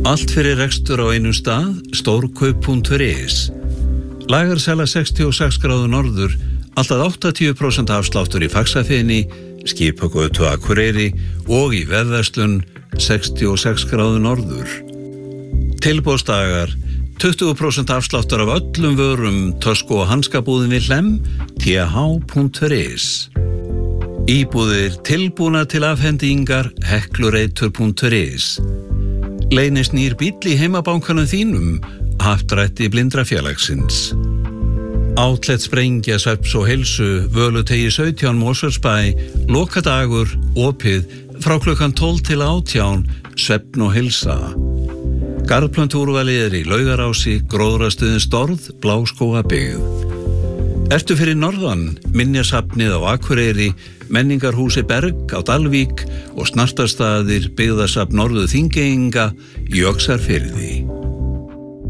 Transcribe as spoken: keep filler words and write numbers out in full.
Allt fyrir rekstur á einum stað, stórkaup punktur is. Lagarsala sextíu og sex gráður norður, alltaf áttatíu prósent afsláttur í Faxafeni, Skipagötu Akureyri og í vefverslun sextíu og sex gráður norður. Tilboðsdagar, tuttugu prósent afsláttur af öllum vörum, tösku og hanskabúðin við Hlemm, t h punktur is. Íbúðir tilbúna til afhendingar, heklureitur punktur is. Leynist nýr bíll í heimabankanum þínum, happdrætti Blindrafélagsins. Outlet sprengja svefns og heilsu, Völutegi sautján Mosfellsbæ, lokadagur, opið, frá klukkan tólf til átján, svefn og heilsa. Garðplöntúrvalið er í Laugarási, Gróðrarstöðin Storð, Bláskógabyggð. Ertu fyrir norðan, minjasafnið á Akureyri, menningarhúsi Berg á Dalvík og snartarstaðir byggðasafn Norður Þingeyinga í Öxarfirði.